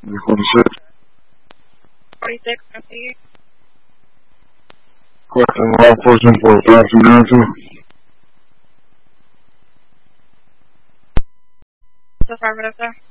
46. 46, proceed. Question, law enforcement for taxidermy. Affirmative, sir.